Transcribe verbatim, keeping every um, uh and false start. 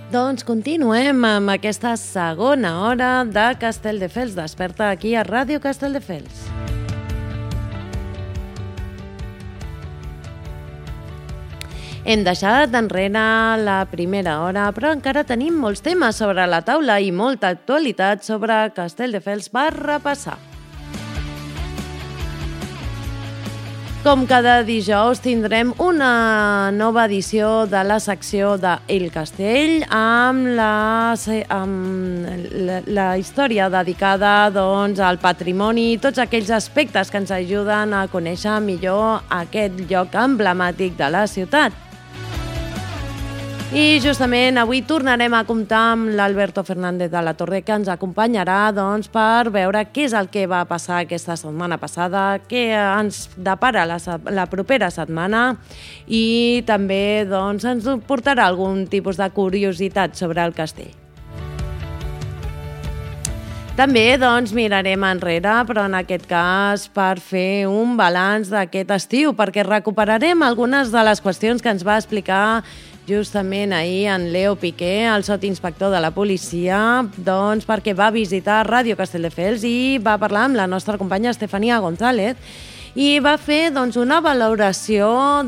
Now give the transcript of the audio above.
Doncs continuem amb aquesta segona hora de Castelldefels. Desperta aquí a Ràdio Castelldefels. Hem deixat enrere la primera hora, però encara tenim molts temes sobre la taula i molta actualitat sobre Castelldefels per repassar. Com cada dijous tindrem una nova edició de la secció de El Castell amb la, amb la, la història dedicada doncs, al patrimoni i tots aquells aspectes que ens ajuden a conèixer millor aquest lloc emblemàtic de la ciutat. I justament avui tornarem a comptar amb l'Alberto Fernández de la Torre, que ens acompanyarà doncs, per veure què és el que va passar aquesta setmana passada, què ens depara la, la propera setmana i també doncs, ens portarà algun tipus de curiositat sobre el castell. També doncs, mirarem enrere, però en aquest cas per fer un balanç d'aquest estiu, perquè recuperarem algunes de les qüestions que ens va explicar justament ahir en Leo Piqué, el sotinspector de la policia, doncs perquè va visitar Ràdio Castelldefels i va parlar amb la nostra companya Estefania González i va fer doncs, una valoració